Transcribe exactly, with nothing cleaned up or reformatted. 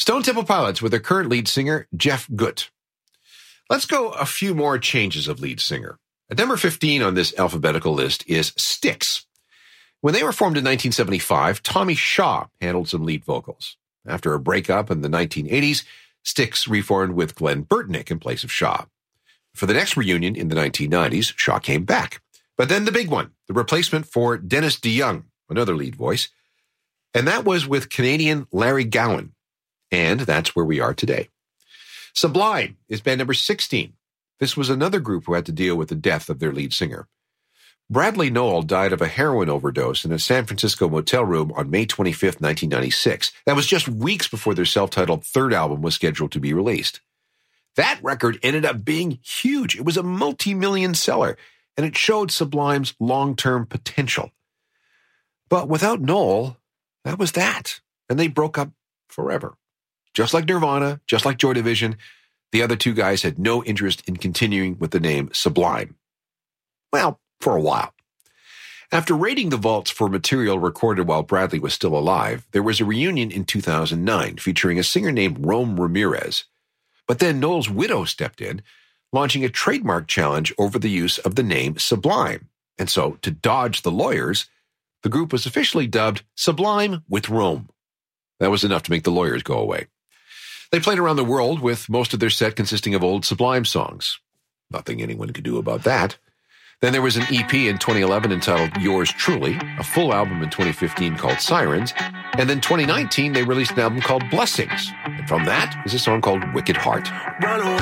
Stone Temple Pilots with their current lead singer, Jeff Gutt. Let's go a few more changes of lead singer. At number fifteen on this alphabetical list is Styx. When they were formed in nineteen seventy-five, Tommy Shaw handled some lead vocals. After a breakup in the nineteen eighties, Styx reformed with Glenn Burtnick in place of Shaw. For the next reunion in the nineteen nineties, Shaw came back. But then the big one, the replacement for Dennis DeYoung, another lead voice. And that was with Canadian Larry Gowan. And that's where we are today. Sublime is band number sixteen. This was another group who had to deal with the death of their lead singer. Bradley Nowell died of a heroin overdose in a San Francisco motel room on May twenty-fifth, nineteen ninety-six. That was just weeks before their self-titled third album was scheduled to be released. That record ended up being huge. It was a multi-million seller, and it showed Sublime's long-term potential. But without Nowell, that was that, and they broke up forever. Just like Nirvana, just like Joy Division, the other two guys had no interest in continuing with the name Sublime. Well, for a while. After raiding the vaults for material recorded while Bradley was still alive, there was a reunion in two thousand nine featuring a singer named Rome Ramirez. But then Nowell's widow stepped in, launching a trademark challenge over the use of the name Sublime. And so, to dodge the lawyers, the group was officially dubbed Sublime with Rome. That was enough to make the lawyers go away. They played around the world with most of their set consisting of old Sublime songs. Nothing anyone could do about that. Then there was an E P in twenty eleven entitled Yours Truly, a full album in twenty fifteen called Sirens, and then twenty nineteen they released an album called Blessings. And from that is a song called Wicked Heart.